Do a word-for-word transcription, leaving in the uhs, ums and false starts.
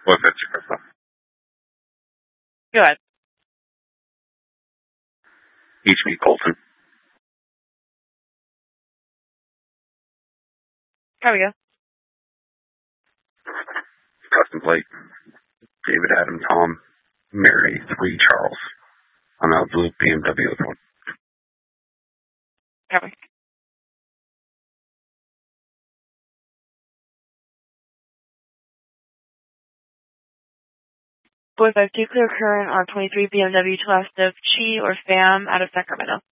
What fits your Crystal? Go ahead. H B Colton. Here we go. Custom plate. David Adam Tom. Mary three Charles. On a blue B M W with one. Copy. four five two, clear current on twenty-three B M W to last of Chi or Fam out of Sacramento.